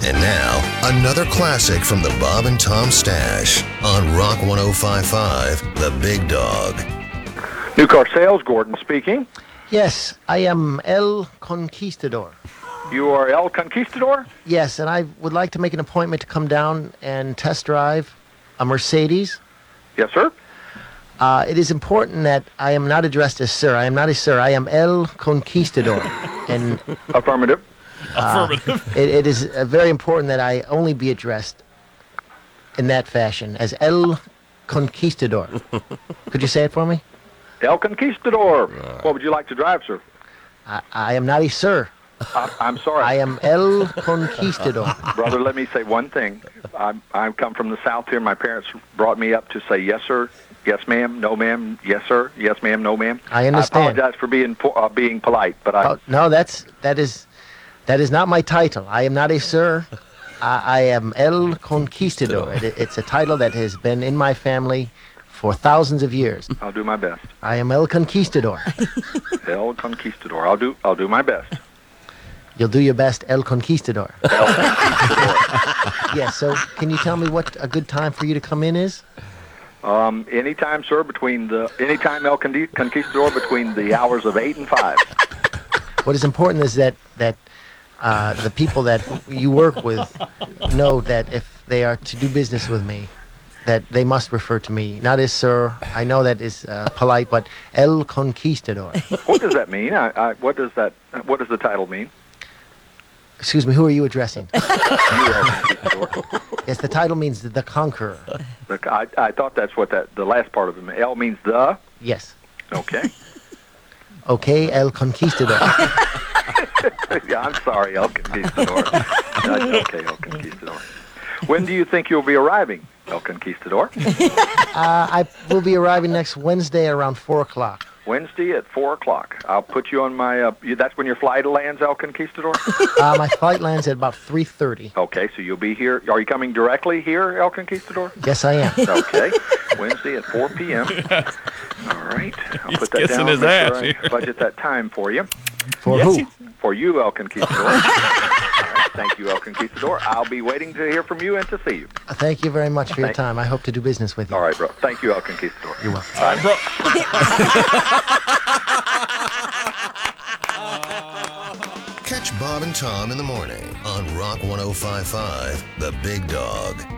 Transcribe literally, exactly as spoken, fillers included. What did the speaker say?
And now, another classic from the Bob and Tom Stash on Rock one oh five point five, The Big Dog. New car sales, Gordon speaking. Yes, I am El Conquistador. You are El Conquistador? Yes, and I would like to make an appointment to come down and test drive a Mercedes. Yes, sir. Uh, it is important that I am not addressed as sir. I am not a sir. I am El Conquistador. And Affirmative. uh, it, it is uh, very important that I only be addressed in that fashion, as El Conquistador. Could you say it for me? El Conquistador. What would you like to drive, sir? I, I am not a sir. I, I'm sorry. I am El Conquistador. Brother, let me say one thing. I'm, I come from the South here. My parents brought me up to say yes, sir, yes, ma'am, no, ma'am, yes, sir, yes, ma'am, no, ma'am. I understand. I apologize for being po- uh, being polite, but I... Oh, no, that's that is that is not my title. I am not a sir. I, I am El Conquistador. It, it's a title that has been in my family for thousands of years. I'll do my best. I am El Conquistador. El Conquistador. I'll do I'll do my best. You'll do your best, El Conquistador. El Conquistador. Yes, so can you tell me what a good time for you to come in is? Um, anytime, sir, between the anytime El Conqui- Conquistador between the hours of eight and five. What is important is that that uh, the people that you work with know that if they are to do business with me, that they must refer to me, not as sir. I know that is uh, polite, but El Conquistador. What does that mean? I, I, what does that? What does the title mean? Excuse me, who are you addressing? You El Conquistador. Yes, the title means the conqueror. The, I, I thought that's what that the last part of it meant. El means the. Yes. Okay. Okay, El Conquistador. Yeah, I'm sorry, El Conquistador. That's okay, El Conquistador. When do you think you'll be arriving, El Conquistador? Uh, I will be arriving next Wednesday around four o'clock. Wednesday at four o'clock. I'll put you on my. Uh, you, that's when your flight lands, El Conquistador. Uh, my flight lands at about three thirty. Okay, so you'll be here. Are you coming directly here, El Conquistador? Yes, I am. Okay, Wednesday at four p.m. All right, I'll He's put that kissing down. his Make ass sure I here. budget that time for you. For Yes, who? he- For you, El Conquistador. All right, thank you, El Conquistador. I'll be waiting to hear from you and to see you. Uh, Thank you very much for your Thank- time. I hope to do business with you. All right, bro. Thank you, El Conquistador. You're welcome. All right, bro. Catch Bob and Tom in the morning on Rock one oh five point five, The Big Dog.